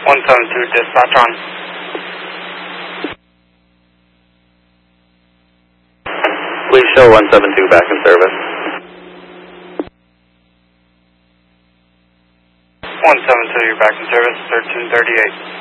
172 dispatch on. Please show 172 back in service. 172, you're back in service, 1338.